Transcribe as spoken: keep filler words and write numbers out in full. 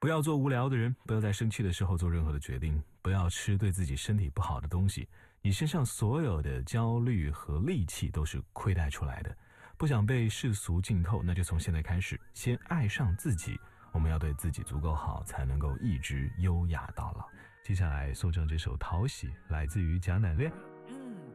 不要做无聊的人，不要在生气的时候做任何的决定，不要吃对自己身体不好的东西。你身上所有的焦虑和戾气都是亏待出来的。不想被世俗浸透，那就从现在开始，先爱上自己。我们要对自己足够好，才能够一直优雅到老。接下来送上这首《讨喜》，来自于贾乃亮。